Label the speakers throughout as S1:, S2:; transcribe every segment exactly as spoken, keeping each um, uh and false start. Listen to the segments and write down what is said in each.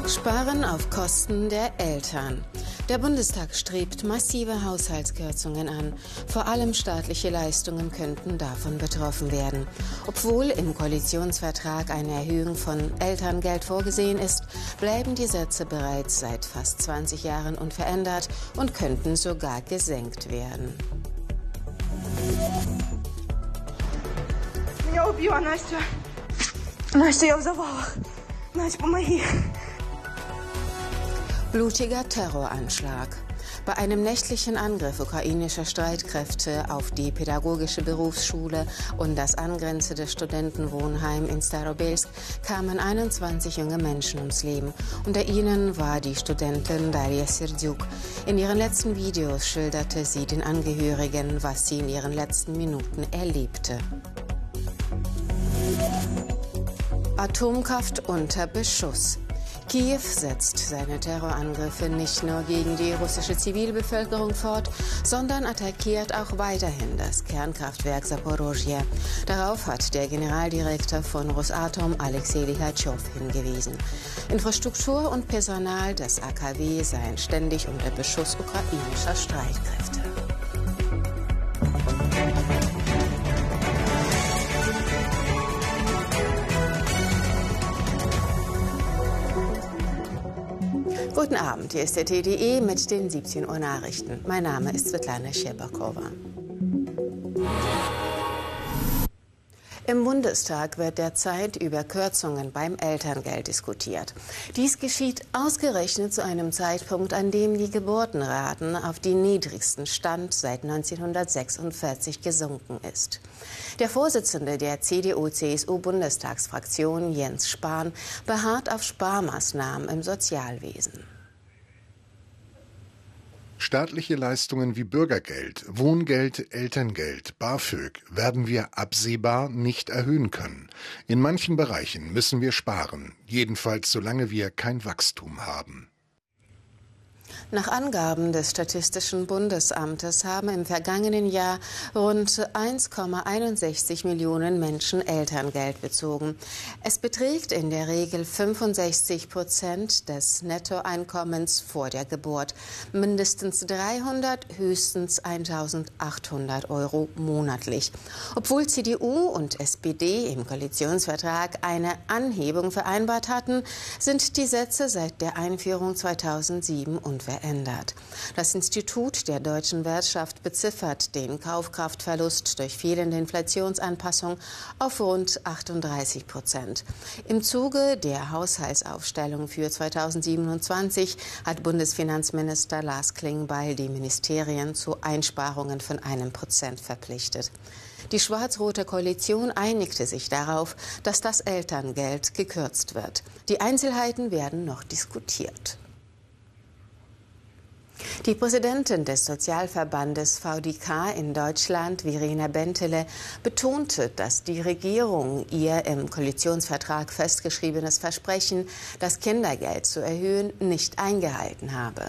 S1: Sparen auf Kosten der Eltern. Der Bundestag strebt massive Haushaltskürzungen an. Vor allem staatliche Leistungen könnten davon betroffen werden. Obwohl im Koalitionsvertrag eine Erhöhung von Elterngeld vorgesehen ist, bleiben die Sätze bereits seit fast zwanzig Jahren unverändert und könnten sogar gesenkt werden.
S2: Меня убила Настя. Настя, я взорвала. Настя, помоги.
S1: Blutiger Terroranschlag. Bei einem nächtlichen Angriff ukrainischer Streitkräfte auf die pädagogische Berufsschule und das angrenzende Studentenwohnheim in Starobelsk kamen einundzwanzig junge Menschen ums Leben. Unter ihnen war die Studentin Daria Serdyuk. In ihren letzten Videos schilderte sie den Angehörigen, was sie in ihren letzten Minuten erlebte. Atomkraft unter Beschuss. Kiew setzt seine Terrorangriffe nicht nur gegen die russische Zivilbevölkerung fort, sondern attackiert auch weiterhin das Kernkraftwerk Saporosje. Darauf hat der Generaldirektor von Rosatom, Alexei Lichatschow, hingewiesen. Infrastruktur und Personal des A K W seien ständig unter Beschuss ukrainischer Streitkräfte. Guten Abend, hier ist der T D E mit den siebzehn Uhr Nachrichten. Mein Name ist Svetlana Scherbakova. Im Bundestag wird derzeit über Kürzungen beim Elterngeld diskutiert. Dies geschieht ausgerechnet zu einem Zeitpunkt, an dem die Geburtenraten auf den niedrigsten Stand seit neunzehnhundertsechsundvierzig gesunken ist. Der Vorsitzende der C D U C S U-Bundestagsfraktion, Jens Spahn, beharrt auf Sparmaßnahmen im Sozialwesen.
S3: Staatliche Leistungen wie Bürgergeld, Wohngeld, Elterngeld, BAföG werden wir absehbar nicht erhöhen können. In manchen Bereichen müssen wir sparen, jedenfalls solange wir kein Wachstum haben.
S1: Nach Angaben des Statistischen Bundesamtes haben im vergangenen Jahr rund eins Komma einundsechzig Millionen Menschen Elterngeld bezogen. Es beträgt in der Regel fünfundsechzig Prozent des Nettoeinkommens vor der Geburt. Mindestens dreihundert, höchstens eintausendachthundert Euro monatlich. Obwohl C D U und S P D im Koalitionsvertrag eine Anhebung vereinbart hatten, sind die Sätze seit der Einführung zweitausendsieben unverändert. Das Institut der deutschen Wirtschaft beziffert den Kaufkraftverlust durch fehlende Inflationsanpassung auf rund achtunddreißig Prozent. Im Zuge der Haushaltsaufstellung für zweitausendsiebenundzwanzig hat Bundesfinanzminister Lars Klingbeil die Ministerien zu Einsparungen von einem Prozent verpflichtet. Die schwarz-rote Koalition einigte sich darauf, dass das Elterngeld gekürzt wird. Die Einzelheiten werden noch diskutiert. Die Präsidentin des Sozialverbandes V D K in Deutschland, Verena Bentele, betonte, dass die Regierung ihr im Koalitionsvertrag festgeschriebenes Versprechen, das Kindergeld zu erhöhen, nicht eingehalten habe.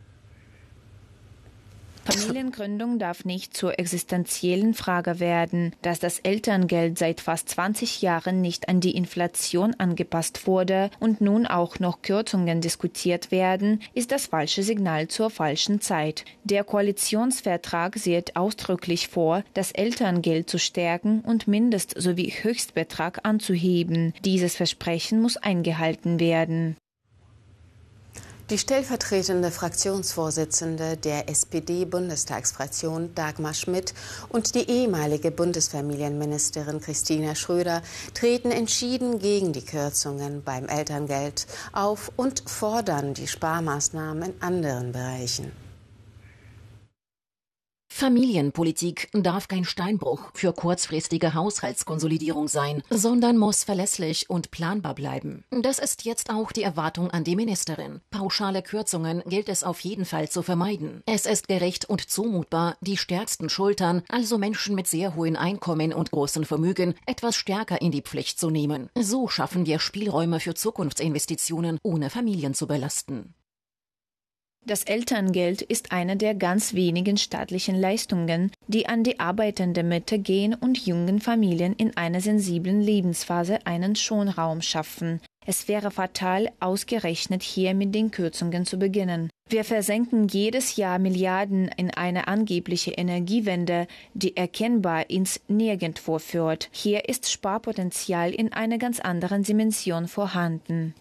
S4: Familiengründung darf nicht zur existenziellen Frage werden. Dass das Elterngeld seit fast zwanzig Jahren nicht an die Inflation angepasst wurde und nun auch noch Kürzungen diskutiert werden, ist das falsche Signal zur falschen Zeit. Der Koalitionsvertrag sieht ausdrücklich vor, das Elterngeld zu stärken und Mindest- sowie Höchstbetrag anzuheben. Dieses Versprechen muss eingehalten werden.
S1: Die stellvertretende Fraktionsvorsitzende der S P D-Bundestagsfraktion Dagmar Schmidt und die ehemalige Bundesfamilienministerin Christina Schröder treten entschieden gegen die Kürzungen beim Elterngeld auf und fordern die Sparmaßnahmen in anderen Bereichen.
S5: Familienpolitik darf kein Steinbruch für kurzfristige Haushaltskonsolidierung sein, sondern muss verlässlich und planbar bleiben. Das ist jetzt auch die Erwartung an die Ministerin. Pauschale Kürzungen gilt es auf jeden Fall zu vermeiden. Es ist gerecht und zumutbar, die stärksten Schultern, also Menschen mit sehr hohen Einkommen und großen Vermögen, etwas stärker in die Pflicht zu nehmen. So schaffen wir Spielräume für Zukunftsinvestitionen, ohne Familien zu belasten.
S4: Das Elterngeld ist eine der ganz wenigen staatlichen Leistungen, die an die arbeitende Mitte gehen und jungen Familien in einer sensiblen Lebensphase einen Schonraum schaffen. Es wäre fatal, ausgerechnet hier mit den Kürzungen zu beginnen. Wir versenken jedes Jahr Milliarden in eine angebliche Energiewende, die erkennbar ins Nirgendwo führt. Hier ist Sparpotenzial in einer ganz anderen Dimension vorhanden.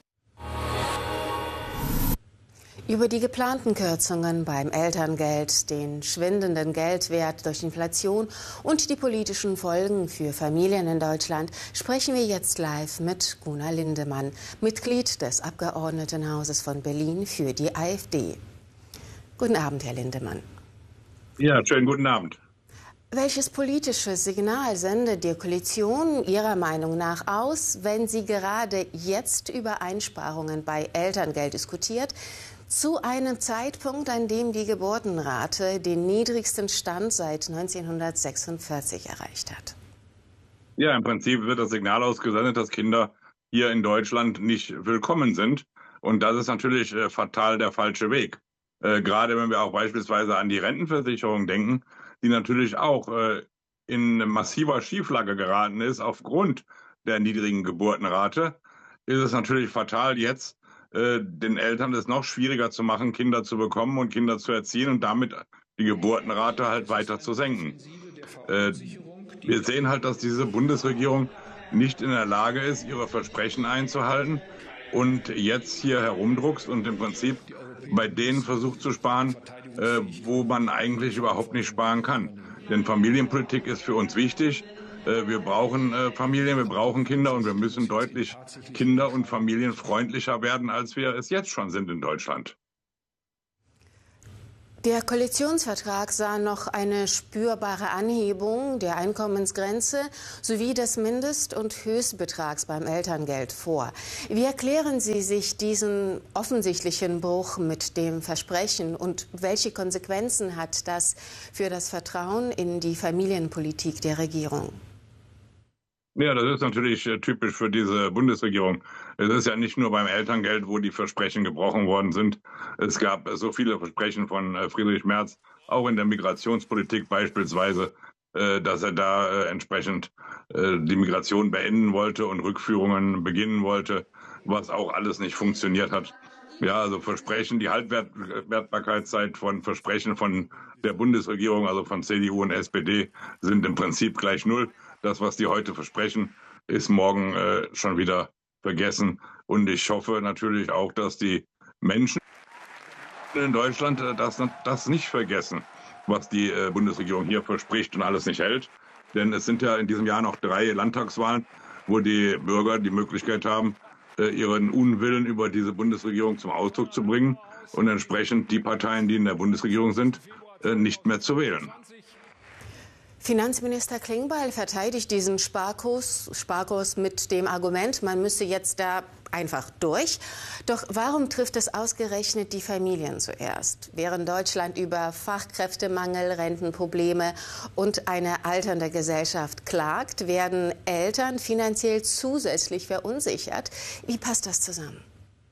S1: Über die geplanten Kürzungen beim Elterngeld, den schwindenden Geldwert durch Inflation und die politischen Folgen für Familien in Deutschland sprechen wir jetzt live mit Gunnar Lindemann, Mitglied des Abgeordnetenhauses von Berlin für die AfD. Guten Abend, Herr Lindemann.
S6: Ja, schönen guten Abend.
S1: Welches politische Signal sendet die Koalition Ihrer Meinung nach aus, wenn sie gerade jetzt über Einsparungen bei Elterngeld diskutiert, zu einem Zeitpunkt, an dem die Geburtenrate den niedrigsten Stand seit neunzehnhundertsechsundvierzig erreicht hat?
S6: Ja, im Prinzip wird das Signal ausgesendet, dass Kinder hier in Deutschland nicht willkommen sind. Und das ist natürlich äh, fatal der falsche Weg. Äh, gerade wenn wir auch beispielsweise an die Rentenversicherung denken, die natürlich auch äh, in massiver Schieflage geraten ist aufgrund der niedrigen Geburtenrate, ist es natürlich fatal, jetzt äh, den Eltern es noch schwieriger zu machen, Kinder zu bekommen und Kinder zu erziehen und damit die Geburtenrate halt weiter zu senken. Äh, wir sehen halt, dass diese Bundesregierung nicht in der Lage ist, ihre Versprechen einzuhalten und jetzt hier herumdruckst und im Prinzip bei denen versucht zu sparen, äh, wo man eigentlich überhaupt nicht sparen kann. Denn Familienpolitik ist für uns wichtig. Äh, wir brauchen äh, Familien, wir brauchen Kinder und wir müssen deutlich kinder- und familienfreundlicher werden, als wir es jetzt schon sind in Deutschland.
S1: Der Koalitionsvertrag sah noch eine spürbare Anhebung der Einkommensgrenze sowie des Mindest- und Höchstbetrags beim Elterngeld vor. Wie erklären Sie sich diesen offensichtlichen Bruch mit dem Versprechen und welche Konsequenzen hat das für das Vertrauen in die Familienpolitik der Regierung?
S6: Ja, das ist natürlich äh, typisch für diese Bundesregierung. Es ist ja nicht nur beim Elterngeld, wo die Versprechen gebrochen worden sind. Es gab äh, so viele Versprechen von äh, Friedrich Merz, auch in der Migrationspolitik beispielsweise, äh, dass er da äh, entsprechend äh, die Migration beenden wollte und Rückführungen beginnen wollte, was auch alles nicht funktioniert hat. Ja, also Versprechen, die Haltbarkeitszeit von Versprechen von der Bundesregierung, also von C D U und S P D, sind im Prinzip gleich null. Das, was die heute versprechen, ist morgen äh, schon wieder vergessen. Und ich hoffe natürlich auch, dass die Menschen in Deutschland äh, das, das nicht vergessen, was die äh, Bundesregierung hier verspricht und alles nicht hält. Denn es sind ja in diesem Jahr noch drei Landtagswahlen, wo die Bürger die Möglichkeit haben, äh, ihren Unwillen über diese Bundesregierung zum Ausdruck zu bringen und entsprechend die Parteien, die in der Bundesregierung sind, äh, nicht mehr zu wählen.
S1: Finanzminister Klingbeil verteidigt diesen Sparkurs, Sparkurs mit dem Argument, man müsse jetzt da einfach durch. Doch warum trifft es ausgerechnet die Familien zuerst? Während Deutschland über Fachkräftemangel, Rentenprobleme und eine alternde Gesellschaft klagt, werden Eltern finanziell zusätzlich verunsichert. Wie passt das zusammen?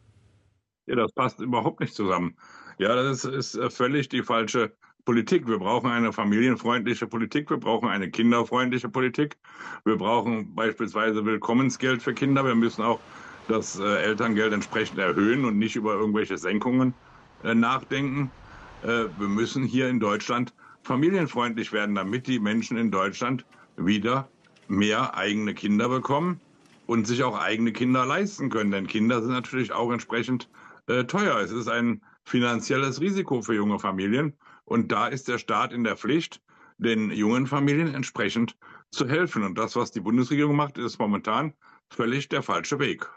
S6: Ja, das passt überhaupt nicht zusammen. Ja, das ist, ist völlig die falsche Politik. Wir brauchen eine familienfreundliche Politik, wir brauchen eine kinderfreundliche Politik. Wir brauchen beispielsweise Willkommensgeld für Kinder. Wir müssen auch das äh, Elterngeld entsprechend erhöhen und nicht über irgendwelche Senkungen äh, nachdenken. Äh, wir müssen hier in Deutschland familienfreundlich werden, damit die Menschen in Deutschland wieder mehr eigene Kinder bekommen und sich auch eigene Kinder leisten können. Denn Kinder sind natürlich auch entsprechend äh, teuer. Es ist ein finanzielles Risiko für junge Familien. Und da ist der Staat in der Pflicht, den jungen Familien entsprechend zu helfen. Und das, was die Bundesregierung macht, ist momentan völlig der falsche Weg.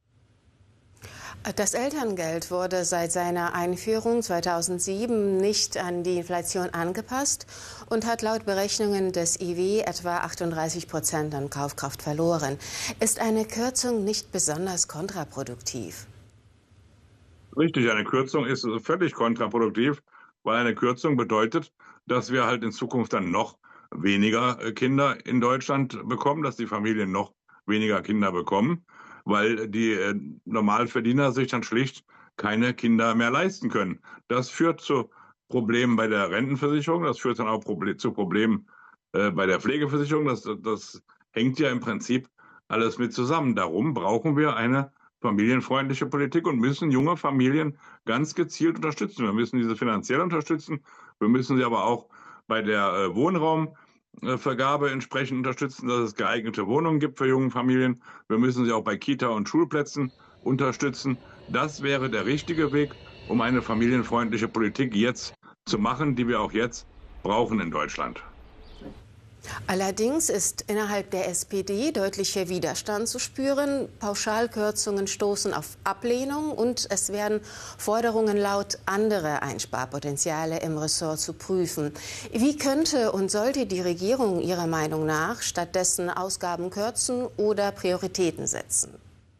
S1: Das Elterngeld wurde seit seiner Einführung zweitausendsieben nicht an die Inflation angepasst und hat laut Berechnungen des I W etwa achtunddreißig Prozent an Kaufkraft verloren. Ist eine Kürzung nicht besonders kontraproduktiv?
S6: Richtig, eine Kürzung ist völlig kontraproduktiv, weil eine Kürzung bedeutet, dass wir halt in Zukunft dann noch weniger Kinder in Deutschland bekommen, dass die Familien noch weniger Kinder bekommen, weil die äh, Normalverdiener sich dann schlicht keine Kinder mehr leisten können. Das führt zu Problemen bei der Rentenversicherung, das führt dann auch Proble- zu Problemen äh, bei der Pflegeversicherung. Das, das hängt ja im Prinzip alles mit zusammen. Darum brauchen wir eine familienfreundliche Politik und müssen junge Familien ganz gezielt unterstützen. Wir müssen diese finanziell unterstützen. Wir müssen sie aber auch bei der äh, Wohnraumvergabe entsprechend unterstützen, dass es geeignete Wohnungen gibt für junge Familien. Wir müssen sie auch bei Kita- und Schulplätzen unterstützen. Das wäre der richtige Weg, um eine familienfreundliche Politik jetzt zu machen, die wir auch jetzt brauchen in Deutschland.
S1: Allerdings ist innerhalb der S P D deutlicher Widerstand zu spüren. Pauschalkürzungen stoßen auf Ablehnung und es werden Forderungen laut, andere Einsparpotenziale im Ressort zu prüfen. Wie könnte und sollte die Regierung Ihrer Meinung nach stattdessen Ausgaben kürzen oder Prioritäten setzen?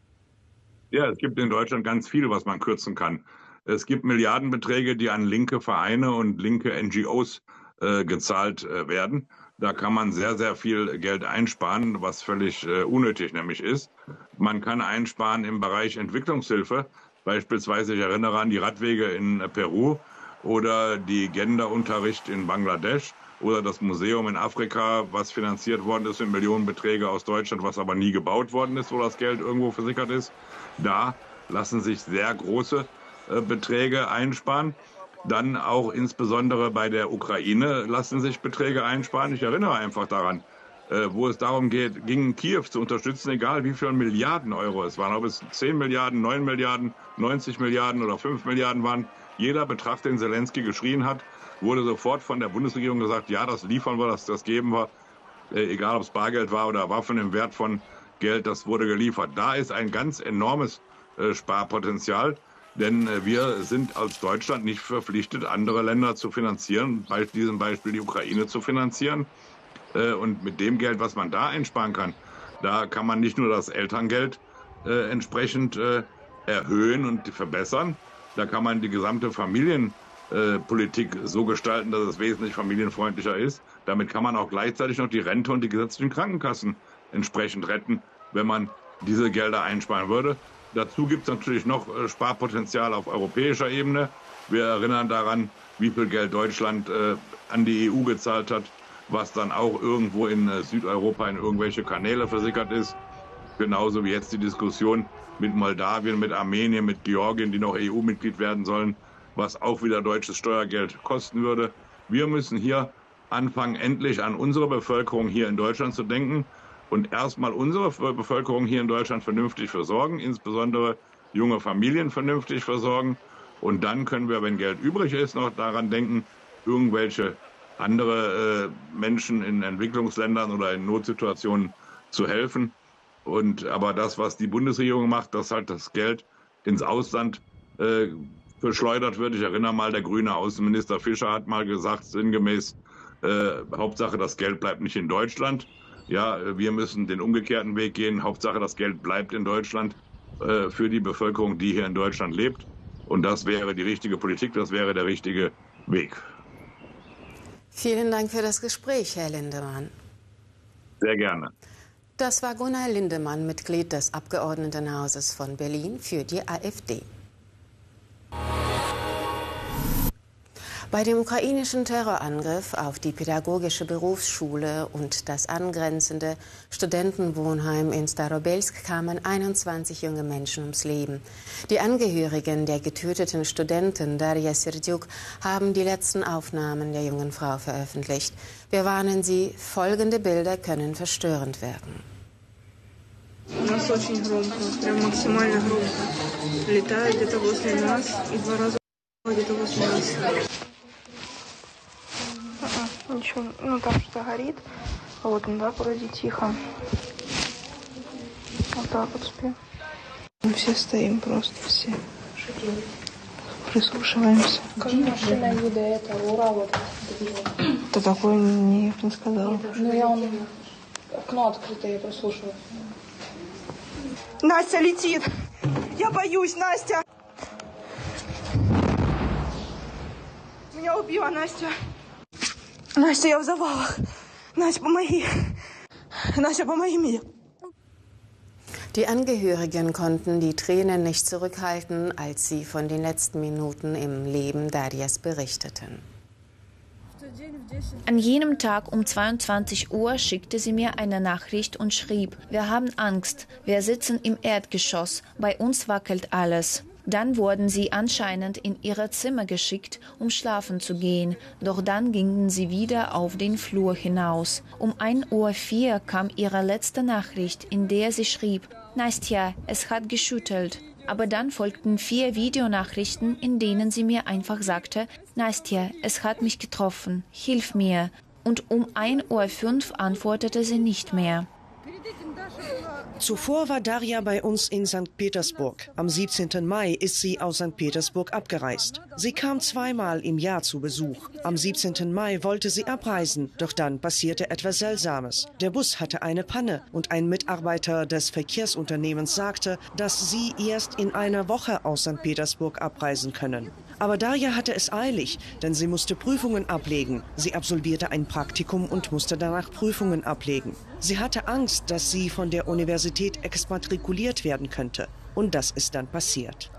S6: Ja, es gibt in Deutschland ganz viel, was man kürzen kann. Es gibt Milliardenbeträge, die an linke Vereine und linke N G Os äh, gezahlt äh, werden. Da kann man sehr, sehr viel Geld einsparen, was völlig äh, unnötig nämlich ist. Man kann einsparen im Bereich Entwicklungshilfe. Beispielsweise, ich erinnere an die Radwege in äh, Peru oder die Genderunterricht in Bangladesch oder das Museum in Afrika, was finanziert worden ist mit Millionenbeträge aus Deutschland, was aber nie gebaut worden ist, wo das Geld irgendwo versickert ist. Da lassen sich sehr große äh, Beträge einsparen. Dann auch insbesondere bei der Ukraine lassen sich Beträge einsparen. Ich erinnere einfach daran, äh, wo es darum geht, ging Kiew zu unterstützen, egal wie viele Milliarden Euro es waren. Ob es zehn Milliarden, neun Milliarden, neunzig Milliarden oder fünf Milliarden waren. Jeder Betrag, den Zelensky geschrien hat, wurde sofort von der Bundesregierung gesagt, ja, das liefern wir, das, das geben wir. Äh, egal, ob es Bargeld war oder Waffen im Wert von Geld, das wurde geliefert. Da ist ein ganz enormes äh, Sparpotenzial. Denn äh, wir sind als Deutschland nicht verpflichtet, andere Länder zu finanzieren, bei diesem Beispiel die Ukraine zu finanzieren. Äh, und mit dem Geld, was man da einsparen kann, da kann man nicht nur das Elterngeld äh, entsprechend äh, erhöhen und verbessern, da kann man die gesamte Familienpolitik äh, so gestalten, dass es wesentlich familienfreundlicher ist. Damit kann man auch gleichzeitig noch die Rente und die gesetzlichen Krankenkassen entsprechend retten, wenn man diese Gelder einsparen würde. Dazu gibt es natürlich noch äh, Sparpotenzial auf europäischer Ebene. Wir erinnern daran, wie viel Geld Deutschland äh, an die E U gezahlt hat, was dann auch irgendwo in äh, Südeuropa in irgendwelche Kanäle versickert ist. Genauso wie jetzt die Diskussion mit Moldawien, mit Armenien, mit Georgien, die noch E U-Mitglied werden sollen, was auch wieder deutsches Steuergeld kosten würde. Wir müssen hier anfangen, endlich an unsere Bevölkerung hier in Deutschland zu denken und erstmal unsere Bevölkerung hier in Deutschland vernünftig versorgen, insbesondere junge Familien vernünftig versorgen. Und dann können wir, wenn Geld übrig ist, noch daran denken, irgendwelche andere äh, Menschen in Entwicklungsländern oder in Notsituationen zu helfen. Und aber das, was die Bundesregierung macht, dass halt das Geld ins Ausland äh, verschleudert wird. Ich erinnere mal, der grüne Außenminister Fischer hat mal gesagt, sinngemäß, äh, Hauptsache das Geld bleibt nicht in Deutschland. Ja, wir müssen den umgekehrten Weg gehen. Hauptsache, das Geld bleibt in Deutschland äh, für die Bevölkerung, die hier in Deutschland lebt. Und das wäre die richtige Politik, das wäre der richtige Weg.
S1: Vielen Dank für das Gespräch, Herr Lindemann.
S6: Sehr gerne.
S1: Das war Gunnar Lindemann, Mitglied des Abgeordnetenhauses von Berlin für die AfD. Bei dem ukrainischen Terrorangriff auf die Pädagogische Berufsschule und das angrenzende Studentenwohnheim in Starobelsk kamen einundzwanzig junge Menschen ums Leben. Die Angehörigen der getöteten Studentin Darja Serdyuk haben die letzten Aufnahmen der jungen Frau veröffentlicht. Wir warnen Sie, folgende Bilder können verstörend werden.
S2: У нас очень громко, прям максимально громко. Летает где-то возле нас и два раза где-то возле нас. Ничего, ну там что-то горит. Вот, ну да, вроде тихо. Вот так вот спим. Мы все стоим просто, все. Прислушиваемся.
S7: Как машина вида это, Урал вот.
S2: Да такое не, не сказала.
S7: Ну я он, окно открыто, я прослушиваю.
S2: Настя летит! Я боюсь, Настя! Меня убила Настя! Настя, я в завалах! Настя, помоги! Настя, помоги mir!
S1: Die Angehörigen konnten die Tränen nicht zurückhalten, als sie von den letzten Minuten im Leben Darjas berichteten.
S4: An jenem Tag um zweiundzwanzig Uhr schickte sie mir eine Nachricht und schrieb: Wir haben Angst, wir sitzen im Erdgeschoss, bei uns wackelt alles. Dann wurden sie anscheinend in ihre Zimmer geschickt, um schlafen zu gehen. Doch dann gingen sie wieder auf den Flur hinaus. Um ein Uhr vier kam ihre letzte Nachricht, in der sie schrieb: Nastja, es hat geschüttelt. Aber dann folgten vier Videonachrichten, in denen sie mir einfach sagte: Nastja, es hat mich getroffen, hilf mir. Und um ein Uhr fünf antwortete sie nicht mehr.
S8: Zuvor war Darja bei uns in Sankt Petersburg. Am siebzehnten Mai ist sie aus Sankt Petersburg abgereist. Sie kam zweimal im Jahr zu Besuch. Am siebzehnten Mai wollte sie abreisen, doch dann passierte etwas Seltsames. Der Bus hatte eine Panne und ein Mitarbeiter des Verkehrsunternehmens sagte, dass sie erst in einer Woche aus Sankt Petersburg abreisen können. Aber Darja hatte es eilig, denn sie musste Prüfungen ablegen. Sie absolvierte ein Praktikum und musste danach Prüfungen ablegen. Sie hatte Angst, dass sie von der Universität exmatrikuliert werden könnte. Und das ist dann passiert.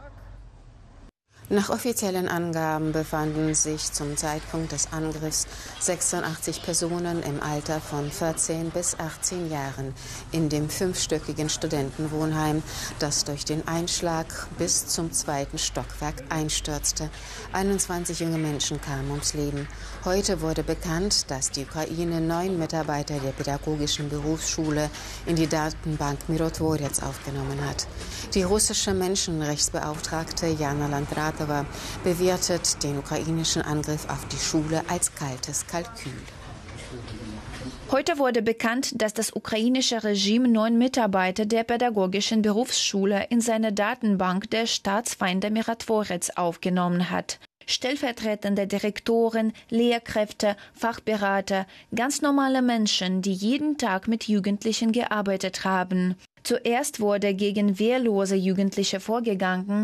S1: Nach offiziellen Angaben befanden sich zum Zeitpunkt des Angriffs sechsundachtzig Personen im Alter von vierzehn bis achtzehn Jahren in dem fünfstöckigen Studentenwohnheim, das durch den Einschlag bis zum zweiten Stockwerk einstürzte. einundzwanzig junge Menschen kamen ums Leben. Heute wurde bekannt, dass die Ukraine neun Mitarbeiter der pädagogischen Berufsschule in die Datenbank Mirotvorets aufgenommen hat. Die russische Menschenrechtsbeauftragte Jana Landratova bewertet den ukrainischen Angriff auf die Schule als kaltes Kalkül.
S4: Heute wurde bekannt, dass das ukrainische Regime neun Mitarbeiter der pädagogischen Berufsschule in seine Datenbank der Staatsfeinde Mirotvorets aufgenommen hat. Stellvertretende Direktoren, Lehrkräfte, Fachberater, ganz normale Menschen, die jeden Tag mit Jugendlichen gearbeitet haben. Zuerst wurde gegen wehrlose Jugendliche vorgegangen,